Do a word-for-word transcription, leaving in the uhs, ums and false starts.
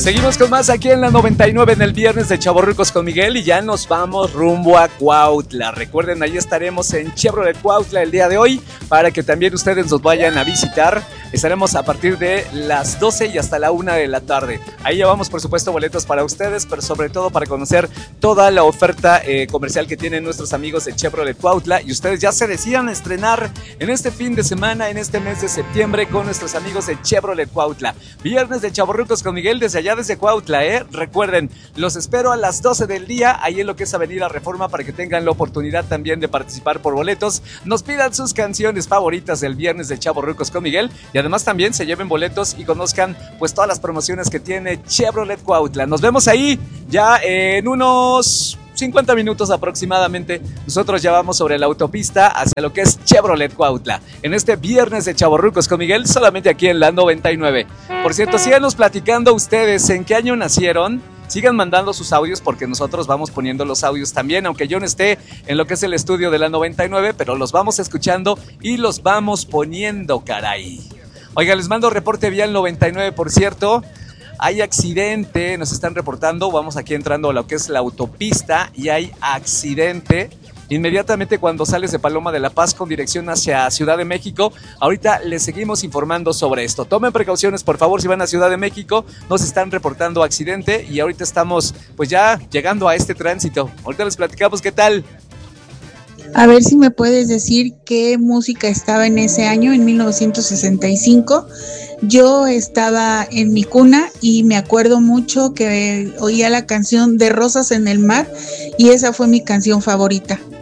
Seguimos con más aquí en la noventa y nueve en el viernes de Chavorrucos con Miguel y ya nos vamos rumbo a Cuautla. Recuerden, ahí estaremos en Chevrolet Cuautla el día de hoy para que también ustedes nos vayan a visitar. Estaremos a partir de las doce y hasta la una de la tarde. Ahí llevamos, por supuesto, boletos para ustedes, pero sobre todo para conocer toda la oferta eh, comercial que tienen nuestros amigos de Chevrolet Cuautla. Y ustedes ya se decían estrenar en este fin de semana, en este mes de septiembre, con nuestros amigos de Chevrolet Cuautla. Viernes de Chavorrucos con Miguel desde allá desde Cuautla, ¿eh? Recuerden, los espero a las doce del día, ahí en lo que es Avenida Reforma, para que tengan la oportunidad también de participar por boletos. Nos pidan sus canciones favoritas del viernes de Chavorrucos con Miguel y además también se lleven boletos y conozcan pues todas las promociones que tiene Chevrolet Cuautla. Nos vemos ahí ya en unos cincuenta minutos aproximadamente. Nosotros ya vamos sobre la autopista hacia lo que es Chevrolet Cuautla en este viernes de Chavorrucos con Miguel, solamente aquí en la noventa y nueve. Por cierto, síganos platicando ustedes en qué año nacieron. Sigan mandando sus audios porque nosotros vamos poniendo los audios también, aunque yo no esté en lo que es el estudio de la noventa y nueve, pero los vamos escuchando y los vamos poniendo, caray. Oiga, les mando reporte vial noventa y nueve, por cierto. Hay accidente, nos están reportando, vamos aquí entrando a lo que es la autopista y hay accidente inmediatamente cuando sales de Paloma de la Paz con dirección hacia Ciudad de México. Ahorita les seguimos informando sobre esto. Tomen precauciones, por favor, si van a Ciudad de México. Nos están reportando accidente y ahorita estamos pues ya llegando a este tránsito. Ahorita les platicamos qué tal. A ver si me puedes decir qué música estaba en ese año, en mil novecientos sesenta y cinco. Yo estaba en mi cuna y me acuerdo mucho que oía la canción de Rosas en el Mar y esa fue mi canción favorita.